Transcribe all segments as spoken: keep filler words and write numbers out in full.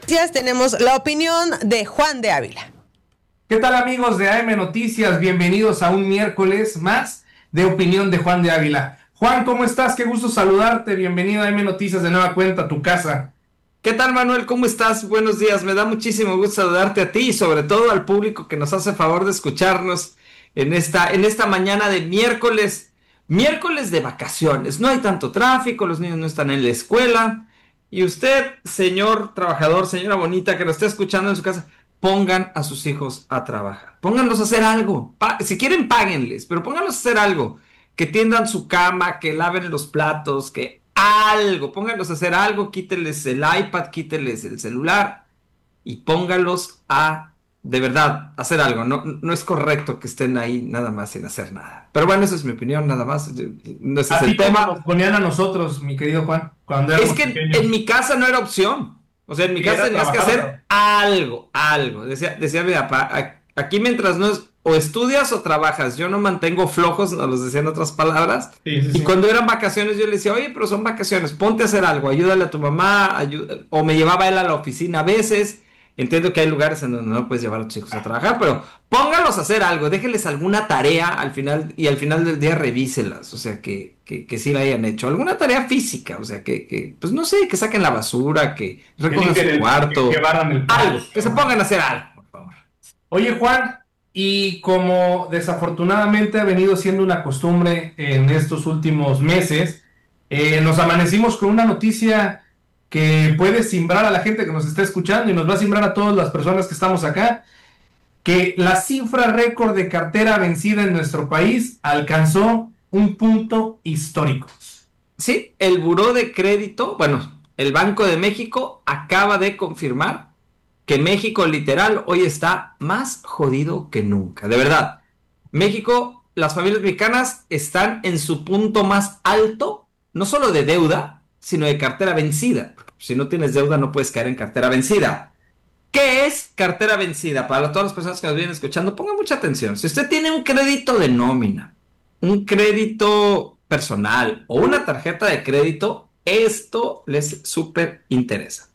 Noticias tenemos la opinión de Juan de Ávila. ¿Qué tal, amigos de A M Noticias? Bienvenidos a un miércoles más de opinión de Juan de Ávila. Juan, ¿cómo estás? Qué gusto saludarte. Bienvenido a A M Noticias de nueva cuenta, a tu casa. ¿Qué tal, Manuel? ¿Cómo estás? Buenos días. Me da muchísimo gusto saludarte a ti y sobre todo al público que nos hace favor de escucharnos en esta, en esta mañana de miércoles. Miércoles de vacaciones. No hay tanto tráfico, los niños no están en la escuela. Y usted, señor trabajador, señora bonita que nos está escuchando en su casa, pongan a sus hijos a trabajar. Pónganlos a hacer algo. Pa- si quieren, páguenles, pero pónganlos a hacer algo. Que tiendan su cama, que laven los platos, que algo. Pónganlos a hacer algo, quítenles el iPad, quítenles el celular y pónganlos a, de verdad, hacer algo. No, no es correcto que estén ahí nada más sin hacer nada. Pero bueno, esa es mi opinión, nada más. No ese es Así el como tema. nos ponían a nosotros, mi querido Juan, cuando éramos Es que pequeños. en mi casa no era opción. O sea, en mi Sí, casa era tenías que trabajar. hacer algo, algo. Decía, decía mi papá, "A- aquí mientras no es o estudias o trabajas, yo no mantengo flojos", nos los decía en otras palabras. Sí, sí, Y sí. cuando eran vacaciones yo le decía, oye, pero son vacaciones, ponte a hacer algo, ayúdale a tu mamá, ayuda- o me llevaba él a la oficina a veces. Entiendo que hay lugares en donde no puedes llevar a tus hijos a trabajar, pero póngalos a hacer algo, déjenles alguna tarea al final y al final del día revíselas, o sea, que, que, que sí la hayan hecho. Alguna tarea física, o sea, que, que pues no sé, que saquen la basura, que Que recojan limpien su el- cuarto, que barran el algo, patio. que se pongan a hacer algo, por favor. Oye, Juan, y como desafortunadamente ha venido siendo una costumbre en estos últimos meses, eh, nos amanecimos con una noticia que puede simbrar a la gente que nos está escuchando y nos va a simbrar a todas las personas que estamos acá, que la cifra récord de cartera vencida en nuestro país alcanzó un punto histórico. Sí, el Buró de Crédito, bueno, el Banco de México acaba de confirmar que México literal hoy está más jodido que nunca. De verdad, México, las familias mexicanas están en su punto más alto, no solo de deuda, sino de cartera vencida. Si no tienes deuda no puedes caer en cartera vencida. ¿Qué es cartera vencida? Para todas las personas que nos vienen escuchando, pongan mucha atención. Si usted tiene un crédito de nómina, un crédito personal o una tarjeta de crédito, esto les súper interesa.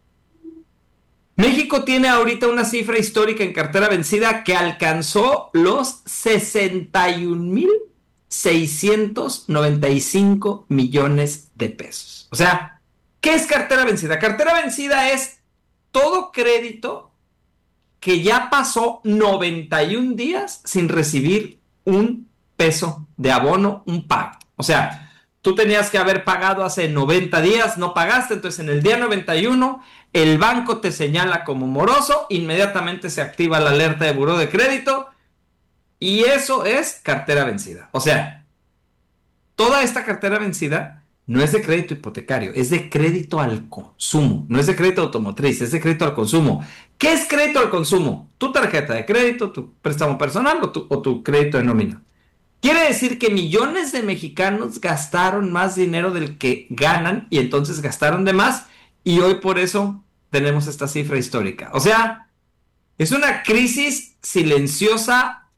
México tiene ahorita una cifra histórica en cartera vencida que alcanzó los sesenta y un mil seiscientos noventa y cinco millones de pesos. O sea, ¿qué es cartera vencida? Cartera vencida es todo crédito que ya pasó noventa y un días sin recibir un peso de abono, un pago. O sea, tú tenías que haber pagado hace noventa días, no pagaste, entonces en el día noventa y uno el banco te señala como moroso, inmediatamente se activa la alerta de buró de crédito y eso es cartera vencida. O sea, toda esta cartera vencida no es de crédito hipotecario, es de crédito al consumo, no es de crédito automotriz, es de crédito al consumo. ¿Qué es crédito al consumo? Tu tarjeta de crédito, tu préstamo personal o tu, o tu crédito de nómina. Quiere decir que millones de mexicanos gastaron más dinero del que ganan y entonces gastaron de más y hoy por eso tenemos esta cifra histórica. O sea, es una crisis silenciosa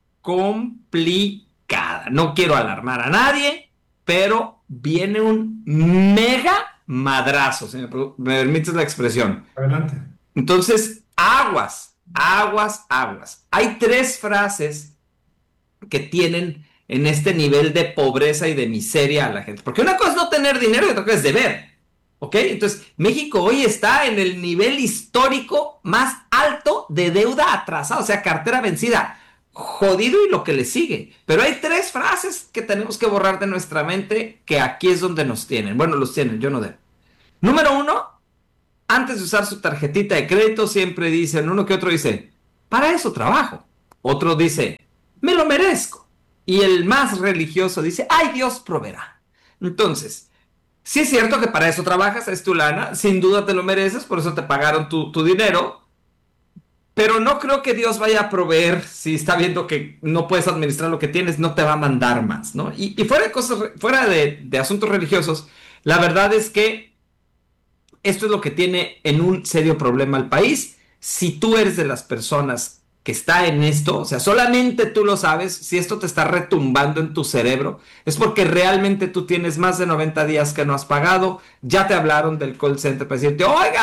complicada. No quiero alarmar a nadie, pero viene un mega madrazo, si me permites la expresión. Adelante. Entonces, aguas, aguas, aguas. Hay tres frases que tienen en este nivel de pobreza y de miseria a la gente. Porque una cosa es no tener dinero y otra cosa es deber. ¿Ok? Entonces, México hoy está en el nivel histórico más alto de deuda atrasada, o sea, cartera vencida. Jodido y lo que le sigue. Pero hay tres frases que tenemos que borrar de nuestra mente que aquí es donde nos tienen. Bueno, los tienen, yo no debo. Número uno, antes de usar su tarjetita de crédito, siempre dicen, uno que otro dice, para eso trabajo. Otro dice, me lo merezco. Y el más religioso dice, ay, Dios proveerá. Entonces, sí es cierto que para eso trabajas, es tu lana, sin duda te lo mereces, por eso te pagaron tu, tu dinero, pero no creo que Dios vaya a proveer si está viendo que no puedes administrar lo que tienes, no te va a mandar más, ¿no? Y, y fuera de cosas, fuera de, de asuntos religiosos, la verdad es que esto es lo que tiene en un serio problema al país. Si tú eres de las personas que está en esto, o sea, solamente tú lo sabes, si esto te está retumbando en tu cerebro, es porque realmente tú tienes más de noventa días que no has pagado, ya te hablaron del call center para decirte, oiga,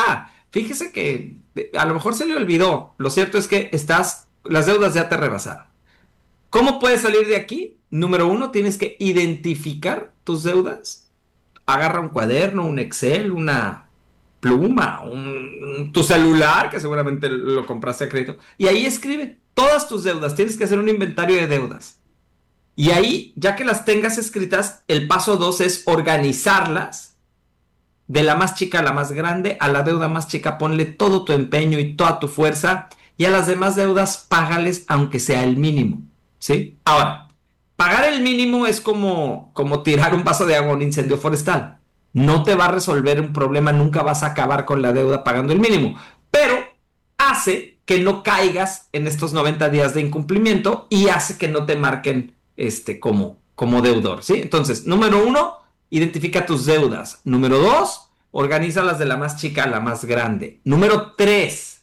fíjese que a lo mejor se le olvidó. Lo cierto es que estás, las deudas ya te rebasaron. ¿Cómo puedes salir de aquí? Número uno, tienes que identificar tus deudas. Agarra un cuaderno, un Excel, una pluma, un, tu celular, que seguramente lo compraste a crédito, y ahí escribe todas tus deudas. Tienes que hacer un inventario de deudas. Y ahí, ya que las tengas escritas, el paso dos es organizarlas de la más chica a la más grande. A la deuda más chica ponle todo tu empeño y toda tu fuerza, y a las demás deudas págales aunque sea el mínimo, ¿sí? Ahora, pagar el mínimo es como, como tirar un vaso de agua a un incendio forestal. No te va a resolver un problema, nunca vas a acabar con la deuda pagando el mínimo, pero hace que no caigas en estos noventa días de incumplimiento y hace que no te marquen este, como, como deudor, ¿sí? Entonces, número uno, identifica tus deudas. Número dos, organízalas de la más chica a la más grande. Número tres,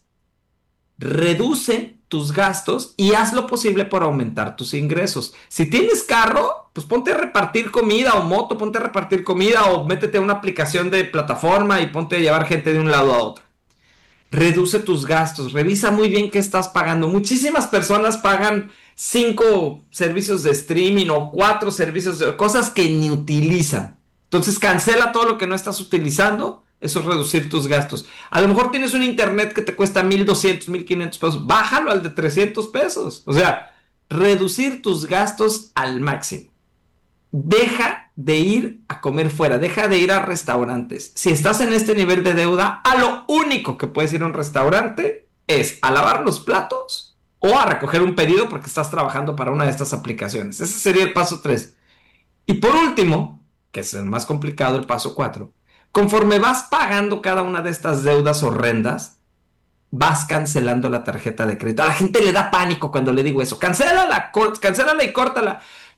reduce tus gastos y haz lo posible por aumentar tus ingresos. Si tienes carro, pues ponte a repartir comida, o moto, ponte a repartir comida, o métete a una aplicación de plataforma y ponte a llevar gente de un lado a otro. Reduce tus gastos, revisa muy bien qué estás pagando. Muchísimas personas pagan cinco servicios de streaming o cuatro servicios de cosas que ni utilizan. Entonces cancela todo lo que no estás utilizando. Eso es reducir tus gastos. A lo mejor tienes un internet que te cuesta mil doscientos, mil quinientos pesos. Bájalo al de trescientos pesos. O sea, reducir tus gastos al máximo. Deja de ir a comer fuera. Deja de ir a restaurantes. Si estás en este nivel de deuda, a lo único que puedes ir a un restaurante es a lavar los platos o a recoger un pedido porque estás trabajando para una de estas aplicaciones. Ese sería el paso tres. Y por último, que es el más complicado, el paso cuatro. Conforme vas pagando cada una de estas deudas horrendas, vas cancelando la tarjeta de crédito. A la gente le da pánico cuando le digo eso. Cancélala, cancélala y córtala.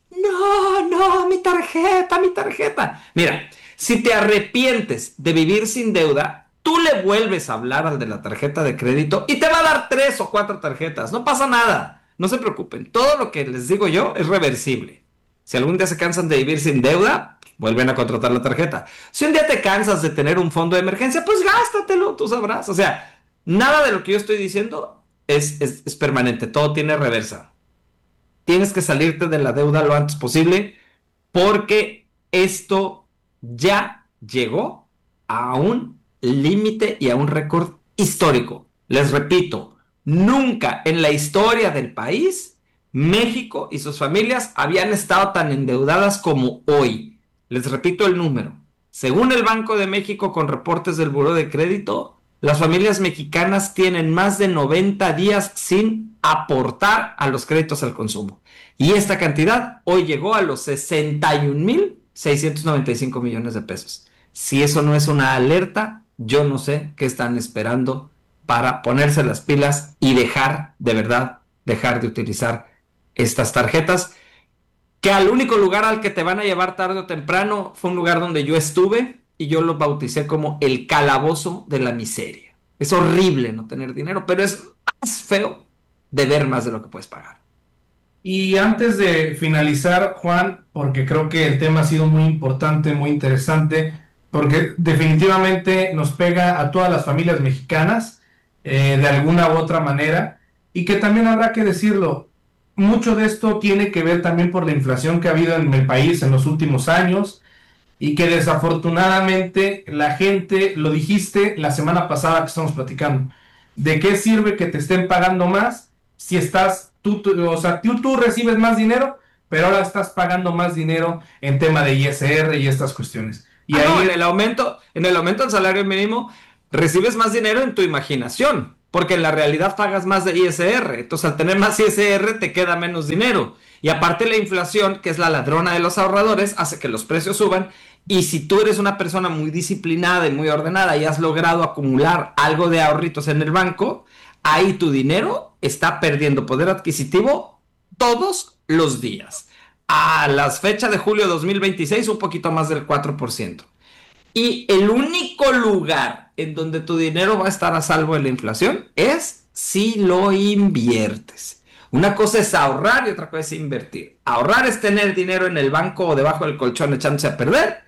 No, no, mi tarjeta, mi tarjeta. Mira, si te arrepientes de vivir sin deuda, tú le vuelves a hablar al de la tarjeta de crédito y te va a dar tres o cuatro tarjetas. No pasa nada. No se preocupen. Todo lo que les digo yo es reversible. Si algún día se cansan de vivir sin deuda, vuelven a contratar la tarjeta. Si un día te cansas de tener un fondo de emergencia, pues gástatelo, tú sabrás. O sea, nada de lo que yo estoy diciendo es, es, es permanente. Todo tiene reversa. Tienes que salirte de la deuda lo antes posible porque esto ya llegó a un límite y a un récord histórico. Les repito, nunca en la historia del país México y sus familias habían estado tan endeudadas como hoy. Les repito el número. Según el Banco de México, con reportes del Buró de Crédito, las familias mexicanas tienen más de noventa días sin aportar a los créditos al consumo. Y esta cantidad hoy llegó a los sesenta y un mil seiscientos noventa y cinco millones de pesos. Si eso no es una alerta, yo no sé qué están esperando para ponerse las pilas y dejar, de verdad, dejar de utilizar estas tarjetas, que al único lugar al que te van a llevar tarde o temprano fue un lugar donde yo estuve y yo lo bauticé como el calabozo de la miseria. Es horrible no tener dinero, pero es más feo deber más de lo que puedes pagar. Y antes de finalizar, Juan, porque creo que el tema ha sido muy importante, muy interesante, porque definitivamente nos pega a todas las familias mexicanas eh, de alguna u otra manera, y que también habrá que decirlo, mucho de esto tiene que ver también por la inflación que ha habido en el país en los últimos años y que desafortunadamente la gente, lo dijiste la semana pasada que estamos platicando, ¿de qué sirve que te estén pagando más si estás, tú, tú, o sea, tú, tú recibes más dinero, pero ahora estás pagando más dinero en tema de I S R y estas cuestiones? Y ah, ahí no, en el aumento, en el aumento del salario mínimo recibes más dinero en tu imaginación, porque en la realidad pagas más de I S R. Entonces, al tener más I S R, te queda menos dinero. Y aparte, la inflación, que es la ladrona de los ahorradores, hace que los precios suban. Y si tú eres una persona muy disciplinada y muy ordenada y has logrado acumular algo de ahorritos en el banco, ahí tu dinero está perdiendo poder adquisitivo todos los días. A las fechas de julio de dos mil veintiséis, un poquito más del cuatro por ciento. Y el único lugar en donde tu dinero va a estar a salvo de la inflación es si lo inviertes. Una cosa es ahorrar y otra cosa es invertir. Ahorrar es tener dinero en el banco o debajo del colchón echándose a perder.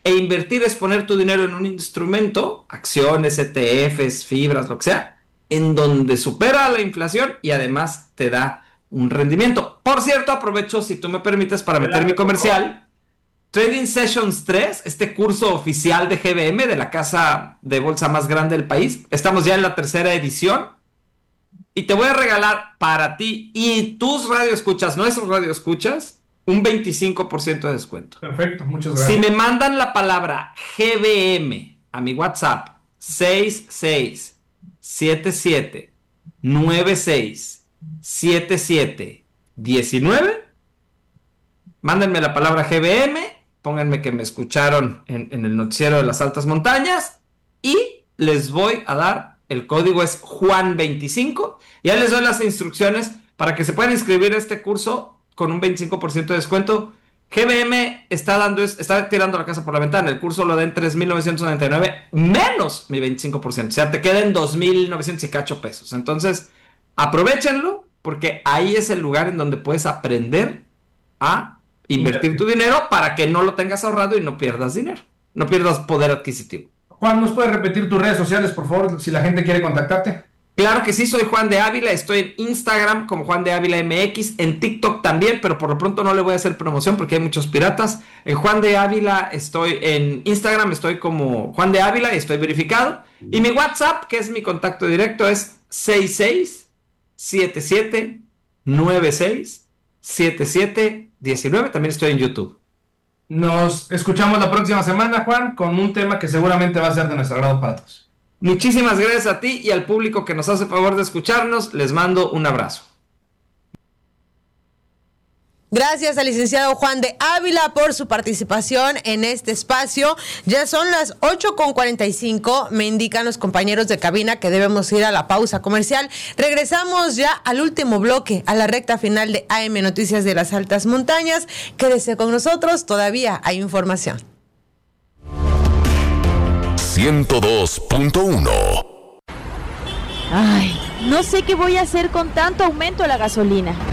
E invertir es poner tu dinero en un instrumento, acciones, E T Fs, fibras, lo que sea, en donde supera la inflación y además te da un rendimiento. Por cierto, aprovecho, si tú me permites, para meter mi comercial. Trading Sessions tres, este curso oficial de G B M, de la casa de bolsa más grande del país. Estamos ya en la tercera edición. Y te voy a regalar para ti y tus radioescuchas, nuestros radioescuchas, un veinticinco por ciento de descuento. Perfecto, muchas gracias. Si me mandan la palabra G B M a mi WhatsApp, seis seis siete siete nueve seis siete siete uno nueve, mándenme la palabra G B M, pónganme que me escucharon en, en el noticiero de las altas montañas y les voy a dar, el código es Juan veinticinco, ya les doy las instrucciones para que se puedan inscribir a este curso con un veinticinco por ciento de descuento. G B M está dando, está tirando la casa por la ventana. El curso lo da en tres mil novecientos noventa y nueve menos mi veinticinco por ciento. O sea, te quedan dos mil novecientos y cacho pesos. Entonces, aprovechenlo porque ahí es el lugar en donde puedes aprender a invertir tu dinero para que no lo tengas ahorrado y no pierdas dinero. No pierdas poder adquisitivo. Juan, ¿nos puedes repetir tus redes sociales, por favor, si la gente quiere contactarte? Claro que sí, soy Juan de Ávila, estoy en Instagram como Juan de Ávila M X, en TikTok también, pero por lo pronto no le voy a hacer promoción porque hay muchos piratas. En Juan de Ávila estoy en Instagram, estoy como Juan de Ávila y estoy verificado. Y mi WhatsApp, que es mi contacto directo, es seis seis siete siete nueve seis siete siete uno nueve. También estoy en YouTube. Nos escuchamos la próxima semana, Juan, con un tema que seguramente va a ser de nuestro agrado para todos. Muchísimas gracias a ti y al público que nos hace favor de escucharnos. Les mando un abrazo. Gracias al licenciado Juan de Ávila por su participación en este espacio. Ya son las ocho con cuarenta y cinco. Me indican los compañeros de cabina que debemos ir a la pausa comercial. Regresamos ya al último bloque, a la recta final de A M Noticias de las Altas Montañas. Quédese con nosotros, todavía hay información. ciento dos punto uno. Ay, no sé qué voy a hacer con tanto aumento a la gasolina.